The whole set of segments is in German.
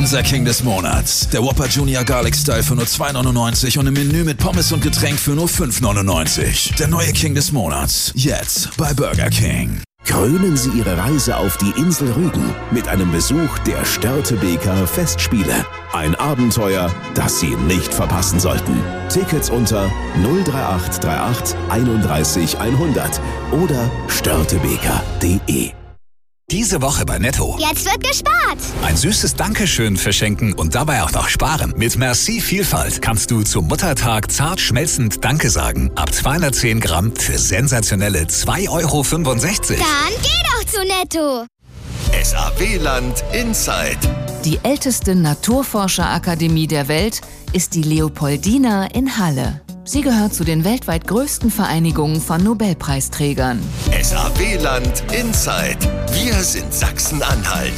Unser King des Monats. Der Whopper Junior Garlic Style für nur 2,99 und im Menü mit Pommes und Getränk für nur 5,99. Der neue King des Monats. Jetzt bei Burger King. Krönen Sie Ihre Reise auf die Insel Rügen mit einem Besuch der Störtebeker Festspiele. Ein Abenteuer, das Sie nicht verpassen sollten. Tickets unter 03838 31 100 oder störtebeker.de. Diese Woche bei Netto. Jetzt wird gespart. Ein süßes Dankeschön verschenken und dabei auch noch sparen. Mit Merci Vielfalt kannst du zum Muttertag zart schmelzend Danke sagen. Ab 210 Gramm für sensationelle 2,65 Euro. Dann geh doch zu Netto. SAW-Land Inside. Die älteste Naturforscherakademie der Welt ist die Leopoldina in Halle. Sie gehört zu den weltweit größten Vereinigungen von Nobelpreisträgern. SAW-Land Inside. Wir sind Sachsen-Anhalt.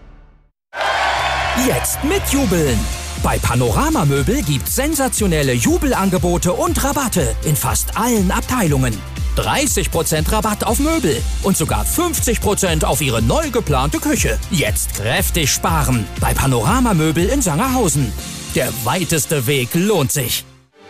Jetzt mitjubeln! Bei Panorama Möbel gibt's sensationelle Jubelangebote und Rabatte in fast allen Abteilungen. 30% Rabatt auf Möbel und sogar 50% auf Ihre neu geplante Küche. Jetzt kräftig sparen bei Panorama Möbel in Sangerhausen. Der weiteste Weg lohnt sich.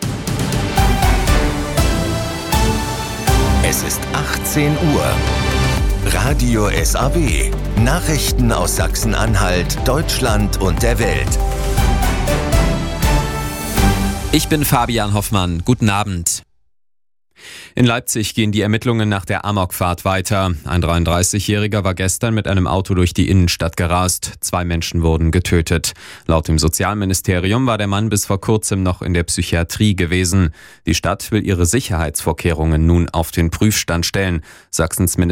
Es ist 18 Uhr. Radio SAW. Nachrichten aus Sachsen-Anhalt, Deutschland und der Welt. Ich bin Fabian Hoffmann. Guten Abend. In Leipzig gehen die Ermittlungen nach der Amokfahrt weiter. Ein 33-Jähriger war gestern mit einem Auto durch die Innenstadt gerast. 2 Menschen wurden getötet. Laut dem Sozialministerium war der Mann bis vor kurzem noch in der Psychiatrie gewesen. Die Stadt will ihre Sicherheitsvorkehrungen nun auf den Prüfstand stellen. Sachsens